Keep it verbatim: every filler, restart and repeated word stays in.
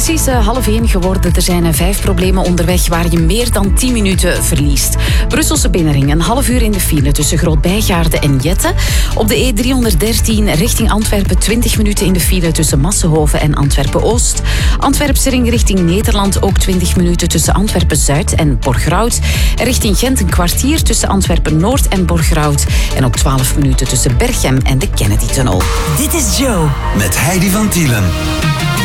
precies uh, half één geworden. Er zijn uh, vijf problemen onderweg waar je meer dan tien minuten verliest. Brusselse binnenring, een half uur in de file tussen Groot-Bijgaarden en Jette. Op de E driehonderddertien richting Antwerpen twintig minuten in de file tussen Massenhoven en Antwerpen-Oost. Antwerpse ring richting Nederland ook twintig minuten tussen Antwerpen-Zuid en Borgerhout. En richting Gent een kwartier tussen Antwerpen-Noord en Borgerhout. En ook twaalf minuten tussen Berchem en de Kennedy-tunnel. Dit is Joe. Met Heidi van Tielen.